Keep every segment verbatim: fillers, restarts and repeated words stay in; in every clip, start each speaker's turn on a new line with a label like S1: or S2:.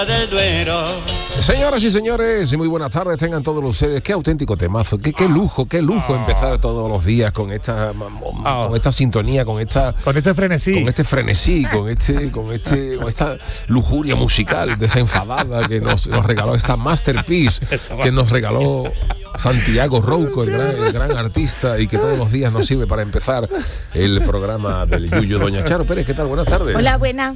S1: del Duero.
S2: Señoras y señores, muy buenas tardes tengan todos ustedes. Qué auténtico temazo, qué, qué lujo, qué lujo empezar todos los días con esta
S3: Oh.
S2: con esta sintonía, con esta
S3: Con este frenesí.
S2: con este frenesí, con este, con este, con esta lujuria musical desenfadada que nos, nos regaló esta masterpiece que nos regaló Santiago Rouco, el gran, el gran artista, y que todos los días nos sirve para empezar el programa del Yuyu. Doña Charo Pérez, ¿qué tal? Buenas tardes.
S4: Hola, buena.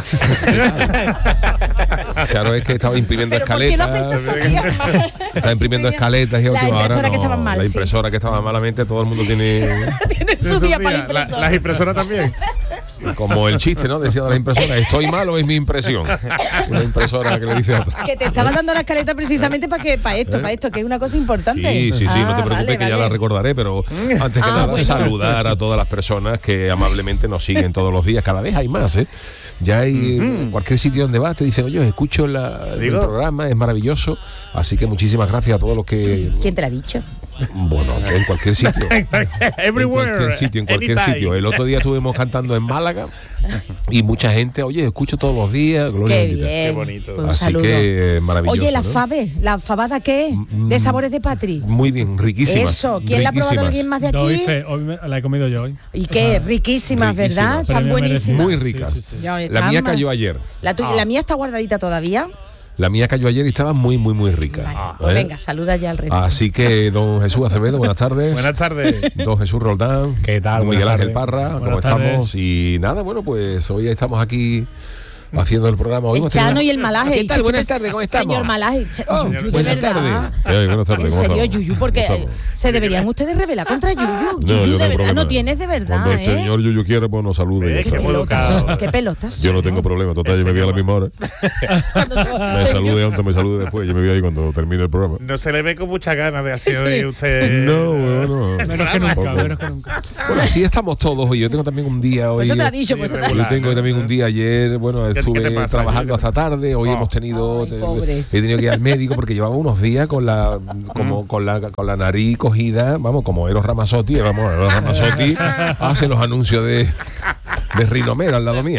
S2: Charo es que estaba imprimiendo
S4: ¿Pero por qué no
S2: escaletas.
S4: haces esto, tía?
S2: Está imprimiendo escaletas y
S4: La
S2: última hora
S4: impresora
S2: no,
S4: que estaba mal,
S2: la
S4: sí.
S2: impresora que estaba malamente, todo el mundo tiene
S4: Tienes su día para la impresora.
S3: Las impresoras también.
S2: como el chiste, ¿no? Decía de la impresora, ¿estoy mal o es mi impresión? Una impresora que le dice a otra.
S4: Que te estaba dando la escaleta precisamente para que para esto, para esto, que es una cosa importante.
S2: Sí, sí, sí,
S4: Ah,
S2: no te preocupes,
S4: vale,
S2: que ya
S4: vale.
S2: la recordaré, pero antes que
S4: Ah,
S2: nada
S4: bueno.
S2: saludar a todas las personas que amablemente nos siguen todos los días. Cada vez hay más, ¿eh? Ya hay en cualquier sitio donde vas te dicen, oye, escucho la, el
S3: Digo.
S2: programa, es maravilloso. Así que muchísimas gracias a todos los que,
S4: ¿Quién te lo ha dicho?
S2: bueno, que en cualquier sitio. En
S3: Everywhere.
S2: cualquier sitio, en cualquier
S3: anytime.
S2: sitio. El otro día estuvimos cantando en Málaga y mucha gente, oye, escucho todos los días. Gloria
S4: Qué
S2: bendita.
S4: bien.
S3: Qué bonito.
S4: Pues un
S2: Así
S4: saludo.
S2: que maravilloso.
S4: Oye, la
S2: ¿no?
S4: fave, la fabada qué es? De sabores de Patri.
S2: Muy bien, riquísimas.
S4: Eso, ¿quién la ha probado?
S2: riquísimas.
S4: ¿Alguien más de
S5: Doy
S4: aquí?
S5: fe, hoy me- la he comido yo hoy.
S4: Y qué, riquísimas, ¿verdad?
S2: riquísimas.
S4: Tan
S5: Premio
S4: buenísimas.
S2: Muy
S5: Sí,
S2: ricas.
S5: sí, sí.
S4: Ya,
S2: La
S4: están
S2: mía
S4: mal.
S2: cayó ayer.
S4: La, tuya- la mía está guardadita todavía.
S2: La mía cayó ayer y estaba muy, muy, muy rica.
S4: Vale,
S2: ¿eh?
S4: pues venga, saluda ya al resto.
S2: Así que, don Jesús Acevedo, buenas tardes.
S3: Buenas tardes.
S2: Don Jesús Roldán.
S3: ¿Qué tal?
S2: Don Miguel
S3: Buenas
S2: Ángel
S3: tardes.
S2: Parra, ¿cómo
S5: Buenas
S2: estamos?
S5: tardes.
S2: Y nada, bueno, pues hoy estamos aquí haciendo el programa. Hoy
S4: El
S2: hemos tenido
S4: Chano
S2: una-
S4: y el Malaje.
S2: ¿Qué tal?
S4: Que
S2: Buenas
S4: siempre-
S2: tardes, ¿cómo estamos?
S4: Señor Malaje, Ch-
S2: Oh,
S4: Yuyu, de
S2: buenas
S4: verdad.
S2: tardes. Eh, buenas tardes,
S4: En
S2: ¿cómo
S4: serio,
S2: estamos?
S4: Yuyu, porque
S2: ¿Cómo
S4: eh,
S2: estamos?
S4: se deberían ustedes rebelar contra Yuyu.
S2: No,
S4: Yuyu,
S2: yo
S4: de
S2: tengo
S4: verdad,
S2: problema.
S4: no tienes de verdad,
S2: Cuando el
S4: ¿eh?
S2: señor Yuyu quiere, pues nos salude. y ya
S3: Eh,
S2: está.
S3: qué
S4: Pelotas,
S3: educado.
S4: qué pelotas.
S2: Yo no tengo problema, total, yo me voy a la misma hora.
S4: Cuando se va-
S2: Me
S4: soy
S2: salude
S4: yo.
S2: antes, me salude después. Yo me voy ahí cuando termine el programa.
S3: No se le ve con muchas ganas de así
S4: Sí.
S3: hoy usted.
S2: No, bueno.
S5: Menos que nunca,
S2: Poco.
S5: menos que nunca.
S2: Bueno, así estamos todos hoy. Yo tengo también un día hoy.
S4: Pues eso te ha dicho, pues
S3: Sí,
S4: eso te ha
S2: Yo
S4: dicho.
S2: tengo también un día ayer, bueno,
S3: ¿Qué- qué
S2: estuve
S3: te pasa?
S2: trabajando hasta tarde, hoy
S3: Oh.
S2: hemos tenido,
S4: Ay,
S2: te-
S4: pobre.
S2: he tenido que ir al médico porque llevaba unos días con la como con la con la nariz cogida, vamos, como Eros Ramazzotti, vamos, Eros Ramazzotti hace los anuncios de de Rinomero al lado mía.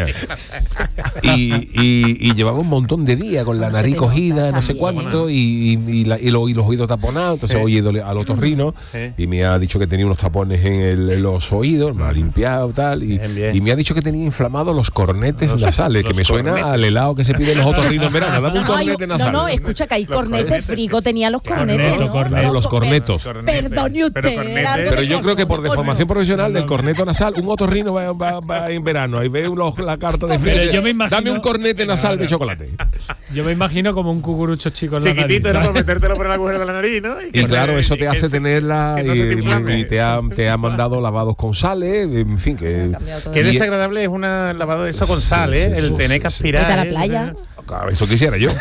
S2: Y, y, y llevaba un montón de días con la
S4: Bueno, se
S2: nariz
S4: te nota
S2: cogida, no sé
S4: también.
S2: cuánto, y, y, y la- y lo- y los oídos taponados. Entonces
S3: Sí.
S2: hoy he ido al otorrino
S3: Sí.
S2: y me ha dicho que tenía unos tapones en, el- en los oídos, me ha limpiado tal, y,
S3: Bien, bien.
S2: y me ha dicho que tenía inflamados los cornetes
S3: Los-
S2: nasales, que
S3: los
S2: me suena
S3: cornetes.
S2: al helado que se pide en los otorrinos en verano. Dame un
S4: No, hay-
S2: cornete
S4: no,
S2: nasal.
S4: no, escucha que hay
S3: Los
S4: cornetes,
S3: cornetes.
S4: Frigo tenía los cornetes,
S5: Corneto,
S4: ¿no?
S5: corneto.
S2: Claro, los
S4: cor-
S2: cornetos.
S4: Perdone usted,
S3: Pero cornete-
S4: era algo
S2: Pero
S4: de
S2: yo creo que por
S4: corneto.
S2: deformación profesional del corneto nasal, un otorrino va, va- va en verano y ve los- la carta de
S5: Pero
S2: frente.
S5: yo me imagino-
S2: Dame un cornete nasal de chocolate.
S5: Yo me imagino como un cucurucho chico en la
S3: Chiquitito,
S5: nariz,
S3: ¿no?
S5: ¿sabes?
S3: Para metértelo por el agujero de la nariz, ¿no?
S2: Y
S3: que
S2: claro,
S3: se-
S2: eso
S3: y
S2: te
S3: que
S2: hace
S3: se-
S2: tenerla
S3: que no se te
S2: y,
S3: inflame.
S2: y te, ha, te ha mandado lavados con sales, en fin, que...
S4: Cambiado todo.
S3: Qué
S2: y-
S3: desagradable es una lavado de eso con
S2: Sí,
S3: sal, ¿eh?
S2: sí,
S3: el
S2: sí,
S3: tener
S2: sí,
S3: que
S2: sí.
S3: aspirar.
S4: Vete a la
S3: ¿eh?
S4: playa.
S2: Claro, eso quisiera yo.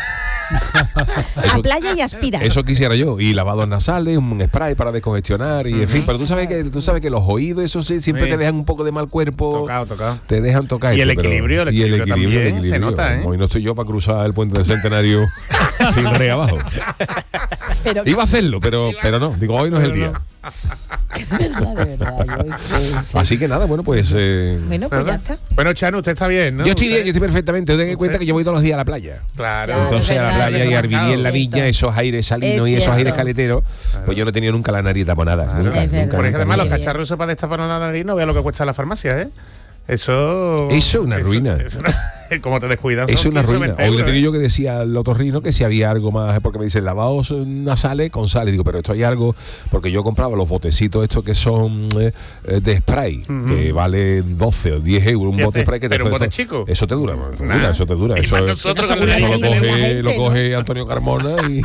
S4: A
S2: Eso-
S4: playa y aspiras.
S2: Eso quisiera yo, y lavados nasales, un spray para descongestionar y en fin, pero tú sabes que tú sabes que los oídos eso sí, siempre
S3: Sí.
S2: te dejan un poco de mal cuerpo.
S3: Tocado, tocado.
S2: Te dejan tocar.
S3: Y el
S2: esto, pero-
S3: equilibrio, el
S2: y el
S3: equilibrio
S2: equilibrio, el
S3: también se
S2: equilibrio.
S3: nota, ¿eh?
S2: Hoy no estoy yo para cruzar el puente del Centenario sin rey abajo.
S4: Pero
S2: Iba a hacerlo, pero pero no, digo, hoy no es el día.
S4: de verdad, de verdad. yo-
S2: Así que nada, bueno, pues eh,
S4: Bueno, pues ya está.
S3: Bueno, Chano, usted está bien, ¿no?
S2: yo estoy
S3: Usted-
S2: bien, yo estoy perfectamente. Ten en cuenta que yo voy todos los días a la playa.
S3: Claro.
S4: Claro.
S2: Entonces
S4: es
S2: a la
S4: verdad,
S2: playa
S4: es
S2: y a
S4: verdad.
S2: vivir en la
S4: Cierto.
S2: viña, esos aires salinos
S4: Es
S2: y esos aires
S4: cierto.
S2: caleteros, pues yo no he tenido nunca la nariz taponada. Nunca,
S4: Es
S2: nunca,
S4: verdad.
S3: Porque es que además
S2: nunca.
S3: los
S4: Qué bien.
S3: cacharros eso para destapar la nariz no vea lo que cuesta en la farmacia, ¿eh? Eso.
S2: Eso es una ruina.
S3: Eso, como te descuidas.
S2: Es
S3: son
S2: una
S3: quince,
S2: ruina.
S3: veinte
S2: Hoy le
S3: euros,
S2: tenía
S3: ¿eh?
S2: yo que decía al otorrino que si había algo más, porque me dicen lavados nasales con sal. Y digo, pero esto hay algo, porque yo compraba los botecitos estos que son eh, eh, de spray, que vale doce o diez euros, un
S3: Fíjate,
S2: bote de spray que te
S3: pero un
S2: eso-
S3: bote chico.
S2: Eso te dura, te
S3: Nah.
S2: dura, eso te dura.
S3: Y
S2: Eso,
S3: más
S2: es-
S3: nosotros
S4: Eso
S3: con la
S2: eso lo
S4: nariz de la
S2: coge,
S4: gente,
S2: lo
S4: ¿no?
S2: coge Antonio Carmona y,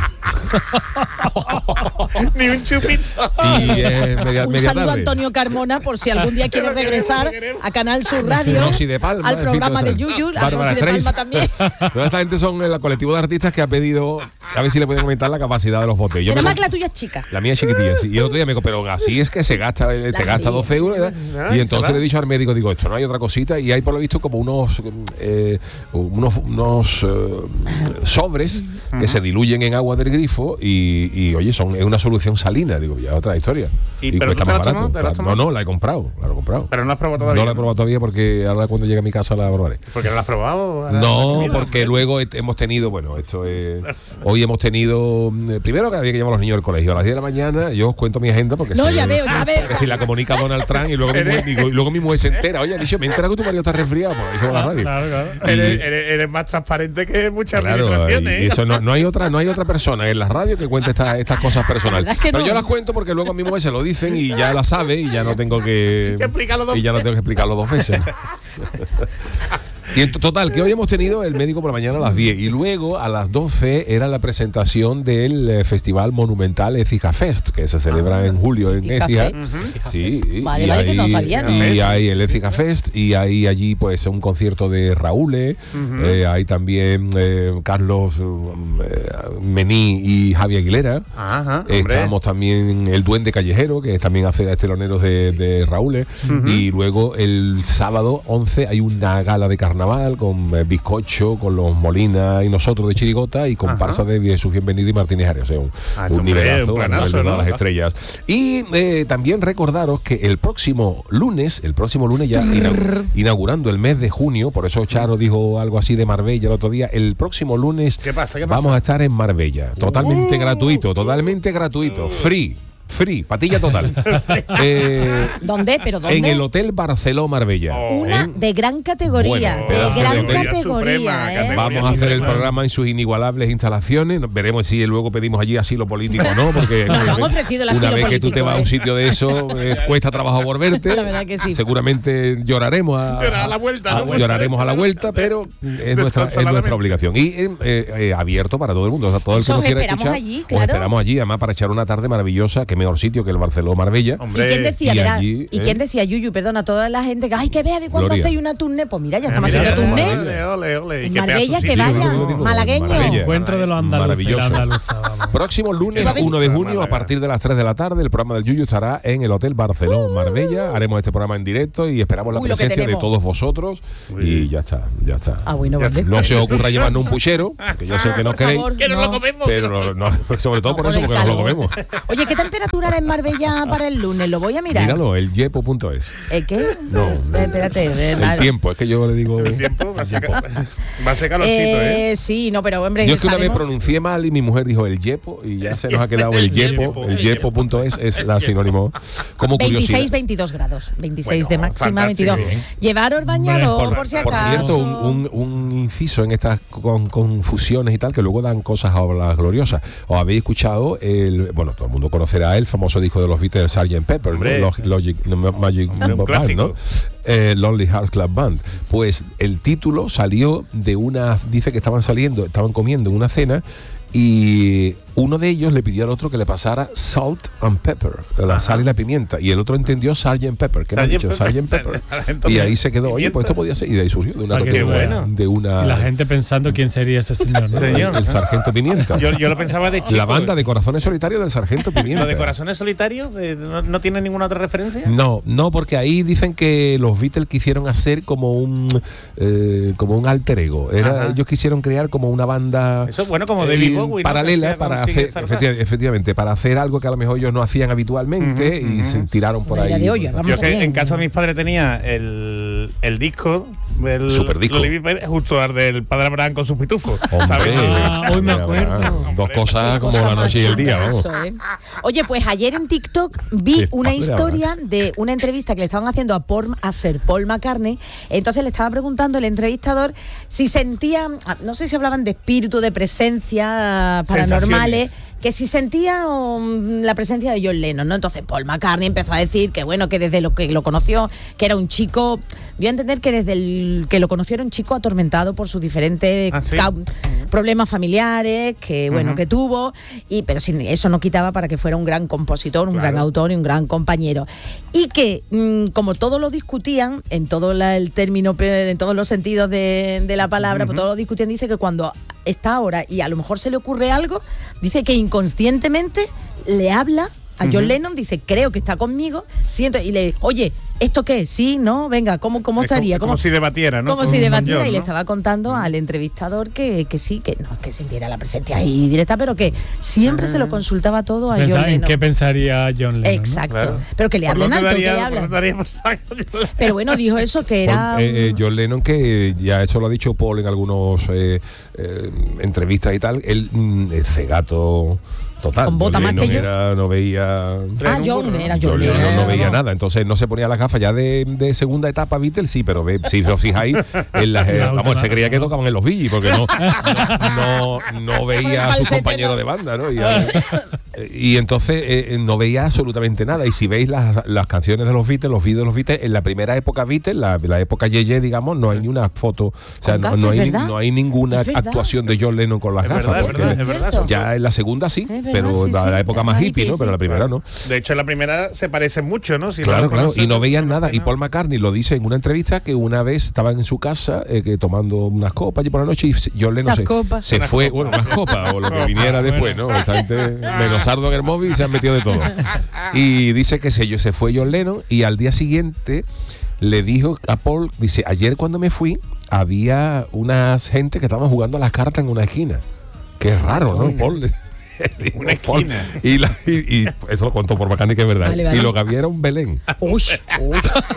S3: Ni un chupito.
S2: y es media,
S4: Un
S2: media
S4: saludo a
S2: tarde.
S4: Antonio Carmona por si algún día quiere
S3: Lo queremos,
S4: regresar
S3: lo queremos.
S4: a Canal Sur Radio,
S2: Rosy de Palma,
S4: al
S2: en fin,
S4: programa
S2: toda
S4: de
S2: esta-
S4: Yuyu, a
S2: Bárbara
S4: Rosy de Palma
S2: Streisand.
S4: también.
S2: Toda esta gente son el colectivo de artistas que ha pedido a ver si le pueden aumentar la capacidad de los botes. Yo
S4: Pero
S2: me
S4: más
S2: comp-
S4: que la tuya es chica.
S2: La mía es chiquitilla, sí. Y el otro día me dijo, pero así es que se gasta, eh, te
S4: La
S2: gasta
S4: mía.
S2: doce euros. ¿verdad?
S3: Ay,
S2: Y entonces
S3: se va.
S2: le he dicho al médico, digo, esto no hay otra cosita. Y hay por lo visto como unos eh, unos, unos eh, sobres que se diluyen en agua del grifo y, y oye, son es una solución salina, digo, ya es otra historia.
S3: ¿Y,
S2: y
S3: pero
S2: cuesta
S3: tú te
S2: más
S3: la has
S2: barato.
S3: tomado? ¿Te la has
S2: Claro,
S3: tomado?
S2: no, no, la he comprado, la he comprado.
S3: Pero no has probado todavía.
S2: No la he probado todavía porque ahora cuando llegue a mi casa la probaré.
S3: ¿Porque no la has probado? Ahora
S2: No,
S3: la has
S2: porque
S3: comido.
S2: luego he- hemos tenido, bueno, esto es. Hoy hemos tenido. eh, Primero que había que llevar a los niños al colegio a las diez de la mañana. Yo os cuento mi agenda porque
S4: No,
S2: si,
S4: ya veo, ya veo.
S2: que si la comunica Donald Trump y luego, mi mujer, y luego mi mujer se entera. Oye, ha dicho, me he enterado que tu marido está resfriado. Pues eso en la radio.
S5: Claro, claro.
S2: Y-
S3: Eres, eres- eres más transparente que muchas
S2: Claro,
S3: administraciones.
S2: y
S3: ¿eh?
S2: eso no, no hay otra no hay otra persona en la radio que cuente esta- estas cosas personales.
S4: La verdad es que
S2: Pero
S4: no.
S2: yo las cuento porque luego a mi mujer se lo dicen y ya la sabe y ya no tengo que,
S3: Que explicarlo dos
S2: y ya no tengo que explicarlo dos veces. Y en total, que hoy hemos tenido el médico por la mañana a las diez y luego a las doce era la presentación del eh, Festival Monumental Écija Fest, que se celebra en julio en
S4: Écija
S2: Écija.
S4: Fest.
S2: Sí,
S4: Vale,
S2: y
S4: vale, que
S2: hay-
S4: no sabía, ¿no?
S2: Y hay el Écija Fest y hay allí pues un concierto de Raúl, eh, hay también eh, Carlos eh, Mení y Javi Aguilera.
S3: Ajá, hombre.
S2: Estamos también el Duende Callejero, que también hace esteloneros de, de Raúl. eh. Y luego el sábado once hay una gala de carnaval con eh, bizcocho, con los Molina y nosotros de Chirigota y comparsa de Jesús Bienvenido y Martínez Arias. O sea, un,
S3: Ah,
S2: un
S3: hombre,
S2: nivelazo
S3: un
S2: a
S3: planazo,
S2: nivel de
S3: ¿no?
S2: las estrellas. Y eh, también recordaros que el próximo lunes, el próximo lunes ya ina- inaugurando el mes de junio, por eso Charo dijo algo así de Marbella el otro día, el próximo lunes
S3: ¿Qué pasa? ¿Qué pasa?
S2: vamos a estar en Marbella, totalmente
S3: Uh.
S2: gratuito, totalmente gratuito, free. Free, patilla total. Eh,
S4: ¿Dónde? ¿Pero dónde?
S2: en el Hotel Barceló Marbella.
S4: Una
S2: ¿eh?
S4: de gran categoría,
S2: Bueno,
S4: de
S2: pedazo de
S4: gran
S2: hotel.
S4: categoría,
S3: Suprema,
S4: ¿eh?
S3: categoría.
S2: Vamos a hacer el
S3: Suprema.
S2: programa en sus inigualables instalaciones. Nos veremos si luego pedimos allí asilo político o no, porque
S4: Nos han ofrecido el
S2: una
S4: asilo
S2: vez que tú te
S4: político,
S2: vas a
S4: ¿eh?
S2: un sitio de eso, eh, cuesta trabajo volverte.
S4: La verdad que sí.
S2: Seguramente lloraremos a,
S3: Llorar a la vuelta,
S2: a-
S3: ¿no?
S2: lloraremos a la vuelta, pero es nuestra, es nuestra obligación. Y eh, eh, abierto para todo el mundo. O sea, todo el
S4: Eso
S2: que nos
S4: os
S2: quiera
S4: esperamos
S2: escuchar,
S4: allí,
S2: os
S4: claro.
S2: esperamos allí, además para echar una tarde maravillosa. Qué mejor sitio que el Barceló Marbella.
S4: ¿Y
S3: Hombre.
S4: quién decía,
S2: y
S4: verá,
S2: allí,
S4: ¿y
S2: eh.
S4: quién decía, Yuyu, perdona, toda la gente que, ay, que vea, ¿cuándo
S2: Gloria.
S4: hacéis una tournée? Pues mira, ya estamos
S3: Mira,
S4: haciendo
S2: Marbella.
S4: tournée.
S3: Ole, ole, ole. Y
S4: En
S3: qué
S4: Marbella,
S3: pedazo
S4: que
S3: sitio,
S4: vaya.
S3: ¿no?
S4: Malagueño.
S2: Marbella.
S5: Encuentro de los andaluces,
S2: Maravilloso.
S5: la andaluza, vamos.
S2: Próximo lunes,
S4: Va a venir.
S2: uno de junio,
S3: Vale,
S2: a partir de las tres de la tarde, el programa del Yuyu estará en el Hotel Barceló Marbella. Haremos este programa en directo y esperamos la
S4: Uy, lo que
S2: presencia de
S4: tenemos.
S2: todos vosotros. Y ya está, ya está.
S4: Ah, bueno,
S3: Ya
S4: vale.
S2: No se os ocurra llevarnos un puchero, que yo sé que no
S4: Por
S2: queréis,
S4: favor,
S3: Que nos
S4: no.
S3: lo comemos.
S2: pero no, sobre todo por
S4: No,
S2: eso,
S4: el
S2: porque nos lo
S4: calor.
S2: comemos.
S4: Oye, ¿qué temperatura hará en Marbella para el lunes? Lo voy a mirar.
S2: Míralo, el yepo punto es.
S4: ¿El qué?
S2: No,
S4: Eh, espérate. eh,
S2: El
S4: mal.
S2: tiempo, es que yo le digo.
S3: El tiempo va a ser, va a ser calorcito, ¿eh?
S4: Eh, sí, no, pero hombre.
S2: Yo es que una vez
S4: estaremos-
S2: pronuncié mal y mi mujer dijo el yepo y ya se nos ha quedado el yepo. El yepo punto es es la sinónimo como curiosidad.
S4: veintiséis, veintidós grados. veintiséis de
S3: Bueno,
S4: máxima,
S3: fantástico.
S4: veintidós. Llevaros bañador,
S5: Hombre,
S4: por si
S2: Por
S4: acaso.
S2: cierto, un, un- un inciso en estas con- confusiones y tal, que luego dan cosas a las gloriosas. ¿Os habéis escuchado el, bueno, todo el mundo conocerá el famoso disco de los Beatles, sergeant Pepper, ¿no?
S3: Hombre.
S2: Log- Logic, no, Magic
S3: Un
S2: Band,
S3: clásico.
S2: ¿no? Eh, Lonely Hearts Club Band. Pues el título salió de una, dice que estaban saliendo, estaban comiendo en una cena y uno de ellos le pidió al otro que le pasara salt and pepper, la sal y la pimienta, y el otro entendió sergeant Pepper, que era
S3: Sergeant
S2: dicho
S3: Pepper.
S2: sergeant Pepper.
S3: Sargento
S2: Y
S3: Pepper.
S2: ahí se quedó, oye, pues esto podía ser, y de ahí surgió de una,
S5: Ah, qué
S2: de una-
S3: bueno.
S2: de una
S5: Y la gente pensando quién sería ese señor, ¿no?
S3: Señor.
S2: el sargento Pimienta.
S3: Yo, yo lo pensaba de chico.
S2: La banda de Corazones Solitarios del sargento Pimienta.
S3: ¿Lo de Corazones Solitarios? eh, ¿No, no tiene ninguna otra referencia?
S2: No, no, porque ahí dicen que los Beatles quisieron hacer como un eh, como un alter ego. Era,
S3: Ajá.
S2: ellos quisieron crear como una banda
S3: Eso, bueno, como David Bowie, ¿no?
S2: paralela
S3: Que hacía
S2: para
S3: con
S2: hacer,
S3: Ziggy
S2: efecti- efectivamente, para hacer algo que a lo mejor ellos no hacían habitualmente y se tiraron por
S4: Una idea
S2: ahí.
S4: de olla, vamos.
S3: Yo que
S4: Bien.
S3: en casa de mis padres tenía el, el disco del
S2: Superdisco.
S3: Loli Pérez, justo al del Padre Abraham con sus pitufos.
S2: Hombre,
S3: ¿Sabes?
S5: Ah, hoy me acuerdo.
S2: Dos cosas como
S4: Cosa
S2: la
S4: más
S2: noche y el día,
S4: chunga
S2: vamos.
S4: eso, ¿eh? Oye, pues ayer en TikTok vi
S2: Qué
S4: una
S2: padre,
S4: historia de una entrevista que le estaban haciendo a, Paul, a Sir Paul McCartney. Entonces le estaba preguntando el entrevistador si sentía, no sé si hablaban de espíritu, de presencia paranormales,
S3: Sensaciones.
S4: que si sentía um, la presencia de John Lennon, ¿no? Entonces Paul McCartney empezó a decir que bueno, que desde lo que lo conoció, que era un chico, dio a entender que desde el que lo conoció era un chico atormentado por sus diferentes
S3: ¿Ah, sí?
S4: cau- problemas familiares que bueno
S3: Ujú.
S4: que tuvo, y pero sin, eso no quitaba para que fuera un gran compositor, un
S3: Claro.
S4: gran autor y un gran compañero, y que mm, como todo lo discutían en todo la- el término pe- en todos los sentidos de, de la palabra, pues todo lo discutían, dice que cuando está ahora y a lo mejor se le ocurre algo, dice que inconscientemente le habla a John Lennon, dice, creo que está conmigo, siento, y le, oye, ¿esto qué? Sí, ¿no? Venga, ¿cómo, cómo
S3: Es
S4: estaría?
S3: como, como si debatiera, ¿no?
S4: Como
S3: Con-
S4: si
S3: con
S4: debatiera
S3: John,
S4: y le
S3: ¿no?
S4: estaba contando al entrevistador que, que sí, que no es que sintiera la presencia ahí directa, pero que siempre se lo consultaba todo a John
S5: Pensaba en
S4: Lennon.
S5: qué pensaría John Lennon, ¿no?
S4: Exacto.
S3: Claro.
S4: Pero que le
S3: Por lo
S4: hablen
S3: que
S4: alto, que
S3: daría-
S4: le
S3: por lo
S4: hablen.
S3: que daría por saco, yo-
S4: Pero bueno, dijo eso, que era...
S2: Paul, eh, eh,
S4: un-
S2: John Lennon, que ya eso lo ha dicho Paul en algunos eh, eh, entrevistas y tal, él mm, es cegato total.
S4: Con bota
S2: John
S4: más que
S2: Lennon
S4: yo.
S2: era, no veía...
S4: Ah, John, era John
S2: John Lennon
S4: Lennon.
S2: no veía nada, entonces no se ponía las gafas ya de, de segunda etapa Beatles, sí, pero ve, si os fijáis, en las, eh,
S5: La
S2: vamos,
S5: última,
S2: se creía que
S5: ¿no?
S2: tocaban en los Billys porque no, no, no, no veía a su
S4: falsete,
S2: compañero
S4: ¿no?
S2: de banda, ¿no? Y, a- y entonces eh, no veía absolutamente nada. Y si veis las, las canciones de los Beatles, los vídeos de los Beatles, en la primera época Beatles, la, la época Yeye, digamos, no hay ni una foto, o sea,
S4: Con
S2: no,
S4: gafas,
S2: no hay, ni-
S4: ¿verdad?
S2: no hay ninguna
S4: Es verdad.
S2: actuación de John Lennon con las
S3: Es
S2: gafas.
S3: verdad, es
S2: porque
S3: verdad, es verdad.
S4: cierto.
S2: ya en la segunda sí,
S4: Es verdad,
S2: pero
S4: sí,
S2: la,
S4: sí,
S2: la época más
S4: más
S2: hippie, ¿no?
S4: hippie,
S2: Pero la
S4: sí.
S2: primera no.
S3: De hecho, en la primera se parecen mucho, ¿no? Si
S2: Claro,
S3: lo
S2: claro,
S3: conoces,
S2: y no veían
S3: seguro
S2: nada.
S3: que
S2: Y
S3: no.
S2: Paul McCartney lo dice en una entrevista que una vez estaban en su casa eh, que tomando unas copas y por la noche y John Lennon
S4: Las
S2: se,
S4: copas.
S2: se
S3: Unas
S2: fue,
S3: copas.
S2: bueno, unas copas o lo que viniera después, ¿no? Esta gente menos sardo en el móvil y se han metido de todo. Y dice que se, se fue John Lennon y al día siguiente le dijo a Paul, dice, ayer cuando me fui había unas gente que estaban jugando a las cartas en una esquina. Qué raro, ¿no, Paul?
S3: Una
S2: Paul.
S3: esquina.
S2: Y, la- y- y eso lo contó por McCartney, que es verdad.
S4: Vale, vale.
S2: Y lo que había era un Belén.
S4: Uy, uy,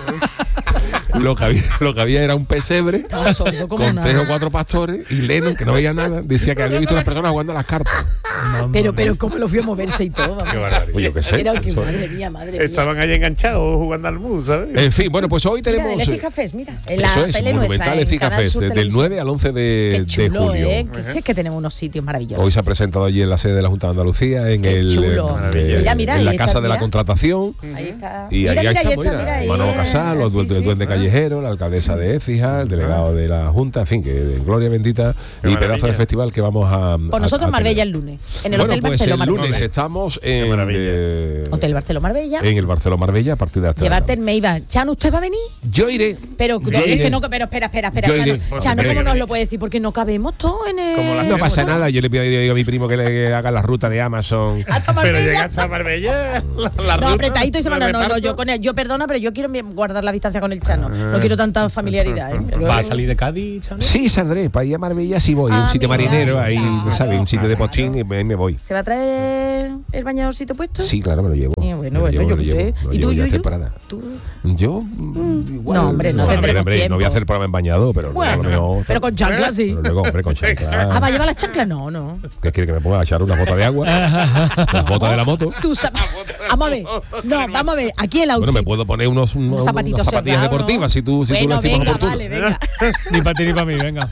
S2: Lo que había, lo que había era un pesebre
S4: estaba sordo como
S2: con
S4: una-
S2: tres o cuatro pastores y Lennon, que no veía nada, decía que había visto unas personas jugando a las cartas.
S5: Mamma
S4: Pero,
S5: mía.
S4: pero cómo lo vio moverse y todo. vamos.
S3: Qué barbaridad.
S2: Oye, yo qué sé.
S4: Era que
S2: Eso-
S4: madre mía, madre mía.
S3: Estaban ahí enganchados jugando al mus, ¿sabes?
S2: En fin, bueno, pues hoy
S4: Mira,
S2: tenemos.
S4: del Ecija Fest, mira. En la
S2: Eso es,
S4: tele
S2: Monumental
S4: nuestra, en
S2: Ecija
S4: Canal
S2: Fest,
S4: Sur
S2: del
S4: Televisión.
S2: nueve al once de,
S4: Qué
S2: de
S4: chulo,
S2: julio.
S4: ¿eh? Que, sí, es que tenemos unos sitios maravillosos.
S2: Hoy se ha presentado allí en la sede de la Junta de Andalucía, en
S4: Qué
S2: el
S4: chulo.
S2: eh,
S4: Mira, mira,
S2: en
S4: ahí
S2: la
S4: está,
S2: Casa de la
S4: mira.
S2: Contratación.
S4: Ahí está.
S2: Y
S4: mira,
S2: ahí
S4: mira, ahí
S2: estamos,
S4: está,
S2: mira,
S4: mira, ahí.
S2: Manolo Casal, los
S4: Sí,
S2: du-
S4: sí.
S2: el duende callejero, la alcaldesa de Écija, el delegado de la Junta, en fin, que de gloria bendita
S3: Qué
S2: y pedazo
S3: maravilla.
S2: de festival que vamos a.
S4: Por
S2: a-
S4: nosotros
S2: a
S4: Marbella
S2: tener.
S4: el lunes. En el
S2: Bueno,
S4: Hotel
S2: pues
S4: Barceló
S2: el
S4: Marbella.
S2: lunes estamos en,
S3: maravilla.
S2: eh,
S4: Hotel Barceló Marbella.
S2: en el Barceló Marbella a partir de hasta.
S4: Llevarte en Meiba. Chan, ¿usted va a venir?
S2: Yo iré.
S4: Pero
S2: Yo
S4: no, es
S2: iré.
S4: que no, pero espera, espera, espera,
S2: Yo
S4: Chano.
S2: iré.
S4: Chano,
S3: Hombre,
S4: ¿cómo nos
S3: iré.
S4: lo puede decir? Porque no cabemos todos en el.
S3: Como la
S2: No
S3: hacemos
S2: pasa
S3: todos.
S2: nada, yo le pido a mi primo que le haga la ruta de Amazon.
S4: Hasta
S3: Pero
S4: Marbella.
S3: llegaste a Marbella. La, la
S4: No,
S3: ruta,
S4: apretadito y se
S3: la
S4: manda. No, no,
S3: reparto.
S4: yo con él, yo perdona, pero yo quiero bien guardar la distancia con el Chano. No quiero tanta familiaridad. ¿eh? Pero-
S5: ¿Va a salir de Cádiz, Chano?
S2: Sí, saldré, para ir a Marbella sí voy,
S4: Ah,
S2: un sitio
S4: mira,
S2: marinero, ahí,
S4: claro,
S2: ¿sabes? Un sitio de
S4: claro.
S2: postín y ahí me voy.
S4: ¿Se va a traer el bañadorcito puesto?
S2: Sí, claro, me lo llevo.
S4: Eh,
S2: Me
S4: bueno,
S2: lo
S4: bueno,
S2: llevo,
S4: yo
S2: me
S4: qué
S2: lo
S4: sé.
S2: llevo, me lo
S4: ¿Y tú,
S2: llevo, ya
S4: Yuyu?
S2: estoy parada.
S4: ¿Tú?
S2: Yo, mm, igual.
S4: No, hombre, no
S2: hombre,
S4: tendremos
S2: hombre,
S4: tiempo.
S2: no voy a hacer el programa en bañado, pero
S4: Bueno,
S2: a lo mejor-
S4: pero con chanclas sí.
S2: Pero luego, hombre, con
S4: Ah, ¿va a
S2: chanclas.
S4: llevar las chanclas? No, no.
S2: ¿Qué quiere que me ponga a echar una bota de agua? Las botas de la moto.
S4: Tú sab- Vamos a ver. No, vamos a ver. Aquí el outfit.
S2: Bueno, me puedo poner unos, unos,
S4: Unos zapatitos
S2: unas zapatillas
S4: cerrados,
S2: deportivas
S4: ¿no?
S2: si tú, si tú
S4: Bueno,
S2: lo estimas
S4: venga,
S2: oportuno.
S4: vale, venga.
S5: Ni para ti ni para mí, venga.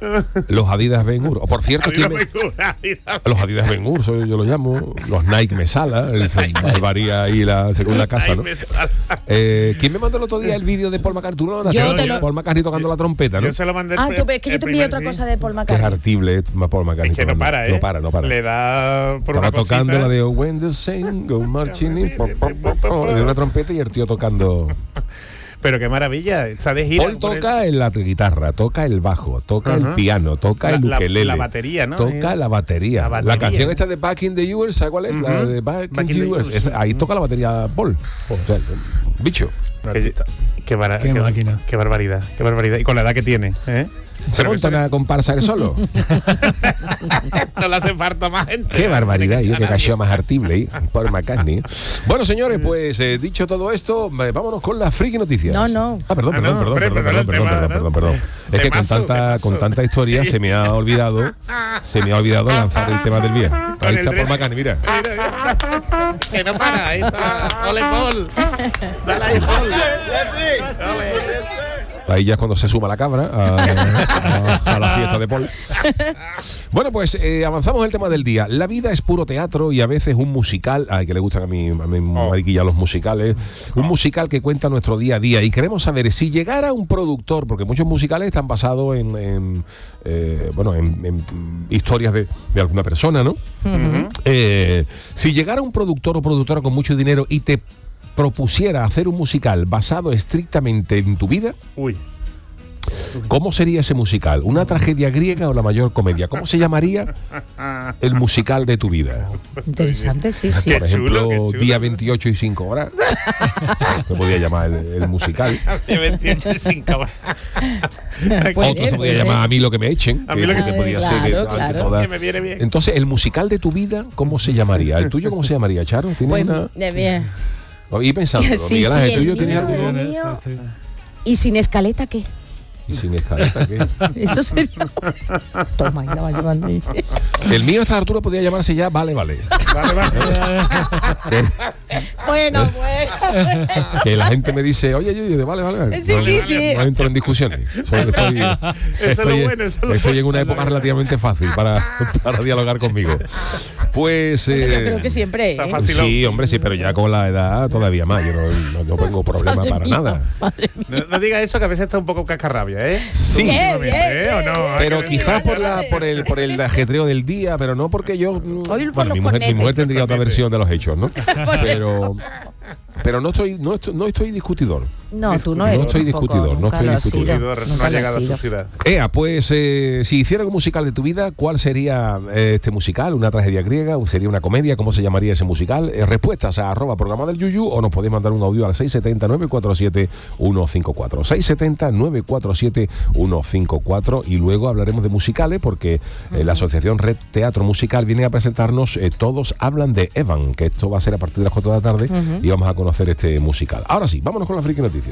S2: Los Adidas Ben Hur. O por cierto, ¿quién me- los Adidas Ben Hur, soy- yo los llamo. Los Nike Mesala. El varía ahí la segunda casa, ¿no? Eh, ¿Quién me mandó el otro día el vídeo de Paul McCartney? Tú no lo mandaste,
S4: Yo
S2: ¿no?
S4: te lo-
S2: Paul McCartney tocando la trompeta, ¿no?
S3: Yo se lo mandé el
S4: Ah,
S3: pre-
S4: tú, es que yo
S3: el
S4: te envié
S3: primer
S4: otra
S3: día.
S4: cosa de Paul
S2: Que es
S4: McCartney.
S2: artible, eh, Paul McCartney.
S3: Es que no
S2: tocando.
S3: para, ¿eh?
S2: No para, no para.
S3: Le da por
S2: Estaba
S3: una
S2: tocando
S3: cosita.
S2: la de When the Saints Go Marching In, po, po, po, po, de una trompeta y el tío tocando.
S3: Pero qué maravilla, está de gira.
S2: Paul
S3: por el-
S2: toca en la guitarra, toca el bajo, toca el
S3: Ajá.
S2: piano, toca
S3: La-
S2: el
S3: la-
S2: ukelele.
S3: la batería, ¿no?
S2: Toca la batería.
S3: La
S2: La,
S3: batería.
S2: canción esta de Back in the U S, ¿sabes cuál es? La
S3: Ujú.
S2: de Back,
S3: Back
S2: in the U S. Es- ahí toca la batería Paul. O sea, bicho.
S3: Qué, qué, bara-
S5: Qué máquina.
S3: Qué barbaridad, qué barbaridad. Y con la edad que tiene, ¿eh?
S2: ¿Se
S3: Pero
S2: monta
S3: eso-
S2: una comparsa él solo?
S3: No le hace falta más gente.
S2: Qué barbaridad,
S3: No
S2: yo
S3: le
S2: que
S3: echa
S2: cayó más artible ahí, Paul McCartney. Bueno, señores, pues eh, dicho todo esto, eh, vámonos con las friki noticias.
S4: No, no.
S2: Ah, perdón,
S3: Ah,
S2: perdón,
S3: no,
S2: perdón,
S3: hombre,
S2: perdón,
S3: perdón,
S2: perdón,
S3: el tema,
S2: perdón,
S3: ¿no?
S2: perdón, perdón. Es que con
S3: Temazo,
S2: tanta,
S3: temazo.
S2: con tanta historia se me ha olvidado, se me ha olvidado lanzar el tema del día.
S3: Con
S2: Ahí
S3: el
S2: está Paul
S3: dress-
S2: McCartney, mira.
S3: Mira, mira. Que no para, ahí está. Ole, Paul. Dale ahí, Paul. Ole.
S2: Ahí ya es cuando se suma la cabra a, a- a la fiesta de Paul. Bueno, pues eh, avanzamos el tema del día. La vida es puro teatro y a veces un musical. Ay, que le gustan a mí, a mí mariquilla los musicales. Un musical que cuenta nuestro día a día. Y queremos saber si llegara un productor, porque muchos musicales están basados en, en, eh, bueno, en, en historias de, de alguna persona, ¿no? Eh, si llegara un productor o productora con mucho dinero y te propusiera hacer un musical basado estrictamente en tu vida,
S3: Uy.
S2: ¿Cómo sería ese musical? ¿Una tragedia griega o la mayor comedia? ¿Cómo se llamaría el musical de tu vida?
S4: Interesante, sí, sí.
S2: Por ejemplo,
S3: chulo, qué chulo.
S2: Día veintiocho y cinco horas. Se podría llamar el, el musical.
S3: De veintiocho y cinco horas.
S4: Puede,
S2: Otro se podría
S4: puede
S2: llamar
S4: ser.
S2: A mí lo que me echen.
S3: A mí lo que-
S2: que podría ser.
S4: Claro,
S2: que-
S4: claro.
S2: toda-
S3: Que me viene bien.
S2: Entonces, el musical de tu vida, ¿cómo se llamaría? ¿El tuyo cómo se llamaría, Charo? ¿Tienes
S4: Pues,
S2: una...?
S4: de bien.
S2: Y pensando,
S4: Sí,
S2: Miguel
S4: sí,
S2: Ángel,
S4: el
S2: ¿tuyo
S4: mío.
S2: tienes algo?
S4: Lo mío. ¿Y sin escaleta qué?
S2: Y sin escaleta, ¿qué?
S4: Eso sería. Toma, y la va llevando.
S2: El mío a esta altura podría llamarse ya Vale, Vale.
S3: Vale, vale.
S2: Que,
S4: Bueno, bueno.
S2: que la gente me dice, oye, yo, de Vale, Vale.
S4: Sí,
S2: no,
S4: sí,
S2: no,
S4: sí.
S2: No entro en discusiones. Solo que estoy,
S3: es lo
S2: estoy-
S3: bueno, eso es lo
S2: estoy en
S3: bueno.
S2: una época relativamente fácil para, para dialogar conmigo. Pues.
S4: Yo
S2: eh,
S4: creo que siempre.
S3: Está
S4: ¿eh?
S3: fácil.
S2: Sí, hombre, sí, pero ya con la edad todavía más. Yo no, no, no tengo problema
S4: Madre
S2: para
S4: mía,
S2: nada.
S4: madre mía.
S3: No, no diga eso, que a veces está un poco cascarrabia, ¿eh?
S2: Sí.
S4: Bien, bien,
S3: ¿Eh? ¿O no?
S4: bien.
S3: Hay
S2: Pero
S3: que
S2: quizás
S3: decir,
S2: por la por el por el ajetreo del día, pero no porque yo mm,
S4: Hoy por
S2: bueno,
S4: los
S2: mi mujer, mi
S4: cornetes.
S2: mujer tendría otra versión de los hechos, ¿no?
S4: Por
S2: Pero pero no estoy no estoy, no estoy discutidor.
S4: No, tú no
S2: No
S4: eres.
S2: estoy
S4: tampoco,
S2: discutidor, no
S4: nunca
S2: estoy
S4: lo has
S2: discutidor.
S4: sido,
S3: no
S4: nunca
S3: ha
S4: lo has
S3: llegado a
S4: sido.
S3: su ciudad.
S2: Ea, pues eh, si hiciera un musical de tu vida, ¿cuál sería eh, este musical? ¿Una tragedia griega? ¿O ¿Sería una comedia? ¿Cómo se llamaría ese musical? Eh, respuestas a arroba programa del Yuyu o nos podéis mandar un audio al seis siete cero, nueve cuatro siete, uno cinco cuatro. seis siete cero, nueve cuatro siete, uno cinco cuatro y luego hablaremos de musicales porque eh, la Asociación Red Teatro Musical viene a presentarnos eh, Todos hablan de Evan, que esto va a ser a partir de las cuatro de la tarde y vamos a conocer este musical. Ahora sí, vámonos con las friki noticias.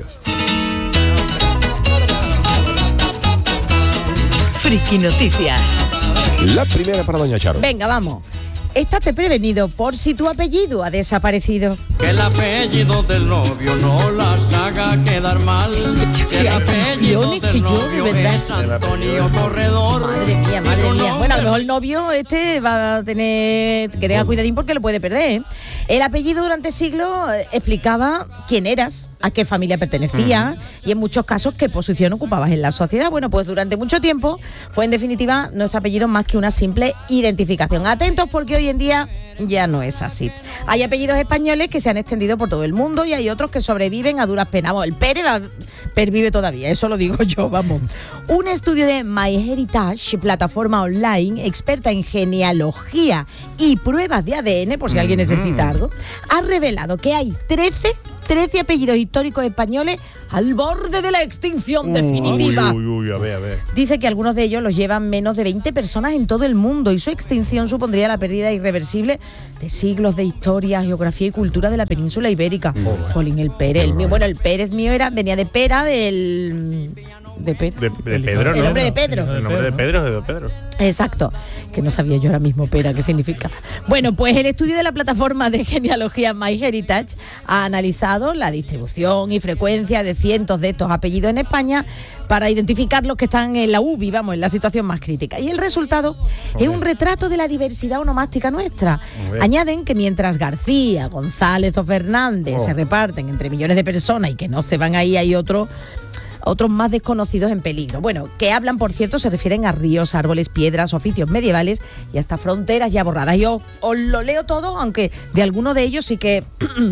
S1: Friki Noticias.
S2: La primera para doña Charo.
S4: Venga, vamos. Estate prevenido por si tu apellido ha desaparecido.
S6: Que el apellido del novio no las haga quedar mal. Que el
S4: hay
S6: apellido
S4: canciones que
S6: del
S4: yo, de
S6: novio
S4: verdad.
S6: es Antonio Corredor.
S4: Madre mía, madre
S6: Y su
S4: mía. Bueno, a lo
S6: nombre-
S4: mejor el novio este va a tener que tenga cuidadín porque lo puede perder. ¿eh? El apellido durante siglos eh, explicaba quién eras, a qué familia pertenecías y en muchos casos qué posición ocupabas en la sociedad. Bueno, pues durante mucho tiempo fue en definitiva nuestro apellido más que una simple identificación. Atentos porque hoy en día ya no es así. Hay apellidos españoles que se han extendido por todo el mundo y hay otros que sobreviven a duras penas. Bueno, el Pérez va- pervive todavía, eso lo digo yo, vamos. Un estudio de MyHeritage, plataforma online experta en genealogía y pruebas de A D N, por si alguien necesita algo, ha revelado que hay trece, trece apellidos históricos españoles al borde de la extinción definitiva.
S3: Uy, uy, uy, a ver, a ver.
S4: Dice que algunos de ellos los llevan menos de veinte personas en todo el mundo y su extinción supondría la pérdida irreversible de siglos de historia, geografía y cultura de la península ibérica. Jolín, el Pérez, el mío, bueno, el Pérez mío era, venía de Pera, del... De Pera.
S3: De, de Pedro,
S4: El
S3: ¿no?
S4: nombre de Pedro.
S3: El nombre de Pedro es de Pedro.
S4: Exacto, que no sabía yo ahora mismo Pera qué significaba. Bueno, pues el estudio de la plataforma de genealogía MyHeritage ha analizado la distribución y frecuencia de cientos de estos apellidos en España para identificar los que están en la U B I, vamos, en la situación más crítica. Y el resultado es un retrato de la diversidad onomástica nuestra.
S3: Hombre.
S4: Añaden que mientras García, González o Fernández
S3: Oh.
S4: se reparten entre millones de personas y que no se van ahí, hay otros otros más desconocidos en peligro. Bueno, que hablan, por cierto, se refieren a ríos, árboles, piedras, oficios medievales y hasta fronteras ya borradas. Yo os lo leo todo, aunque de alguno de ellos sí que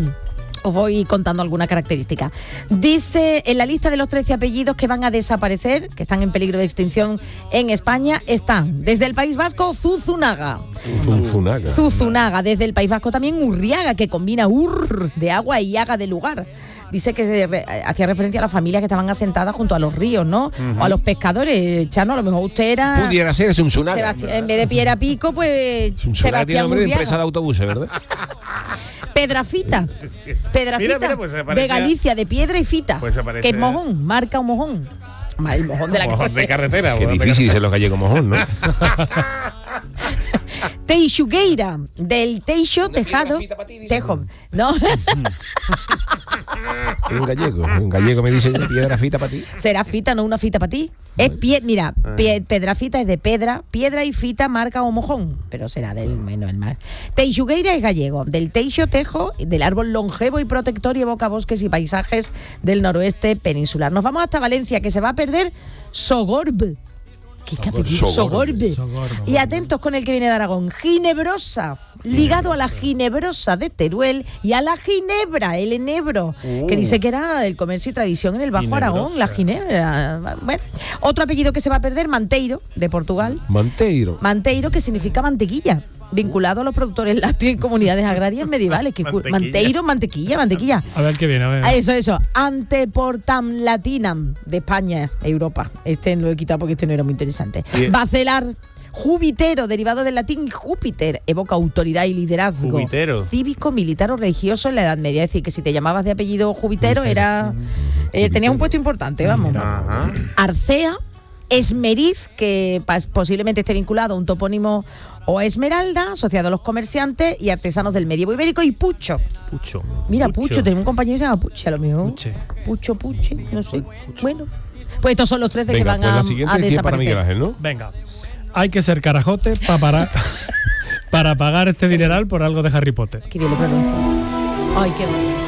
S4: os voy contando alguna característica. Dice, en la lista de los trece apellidos que van a desaparecer, que están en peligro de extinción en España, están desde el País Vasco, Zuzunaga.
S2: Zunzunaga.
S4: Zuzunaga, desde el País Vasco también Urriaga, que combina ur de agua y haga de lugar. Dice que se re- hacía referencia a las familias que estaban asentadas junto a los ríos, ¿no? O a los pescadores. Chano, a lo mejor usted era...
S2: Pudiera ser Zunzunaga.
S4: Sebastián, en vez de Piedra Pico, pues
S2: Zunzunaga tiene
S4: Sebastián
S2: nombre de
S4: Urriaga.
S2: empresa de autobuses, ¿verdad?
S4: Pedrafita. Pedrafita.
S3: Mira, mira, pues se
S4: de
S3: parecía-
S4: Galicia, de piedra y fita.
S3: Pues se parece-
S4: Que es mojón, marca un mojón. Ma- El mojón de la
S3: Mojón de carretera.
S2: Qué
S3: mojón de
S2: difícil dicen los gallegos mojón, ¿no?
S4: Teixugueira, del Teixo Tejado. Tejo. No,
S2: Un gallego. Un gallego me dice piedra fita para ti.
S4: será fita, no una fita para ti. Es pie, mira, pie- pedrafita es de pedra, piedra y fita marca o mojón, pero será del menos el mar. Teixugueira es gallego, del Teixo Tejo, del árbol longevo y protector y evoca bosques y paisajes del noroeste peninsular. Nos vamos hasta Valencia, que se va a perder Sogorb. ¿Qué, qué apellido?
S2: Sogorbe.
S4: Sogorbe.
S5: Sogorbe.
S4: Y atentos con el que viene de Aragón. Ginebrosa. Ligado a la ginebrosa de Teruel y a la ginebra, el enebro,
S3: Uh.
S4: que dice que era el comercio y tradición en el Bajo
S3: Ginebrosa.
S4: Aragón, la ginebra. Bueno, otro apellido que se va a perder, Manteiro, de Portugal.
S2: Manteiro.
S4: Manteiro, que significa mantequilla, vinculado a los productores lácteos y comunidades agrarias medievales. Que cu-
S3: Mantequilla.
S4: Manteiro, mantequilla, mantequilla.
S5: A ver qué viene, a ver.
S4: Ah, Eso, eso. Anteportam Latinam, de España, Europa. Este lo he quitado porque este no era muy interesante.
S3: Bien.
S4: Bacelar. Júbitero, derivado del latín Júpiter, evoca autoridad y liderazgo.
S3: Júbitero.
S4: Cívico, militar o religioso en la Edad Media. Es decir, que si te llamabas de apellido Júbitero, era eh, tenías un puesto importante, vamos.
S3: Ajá.
S4: Arcea, Esmeriz, que pas- posiblemente esté vinculado a un topónimo o Esmeralda, asociado a los comerciantes y artesanos del medievo ibérico, y Pucho.
S3: Pucho.
S4: Mira, Pucho, tenemos un compañero que se llama Puche, a lo mejor.
S5: Puche.
S4: Pucho, Puche, no sé. Bueno, pues estos son los tres de
S2: Venga,
S4: que van
S2: pues
S4: a,
S2: la
S4: a
S2: siguiente es cien para Miguel
S4: desaparecer.
S2: Ángel, ¿no?
S5: Venga. Hay que ser carajote para parar, para pagar este dineral por algo de Harry Potter.
S4: Qué bien lo pronuncias. Ay, qué bonito.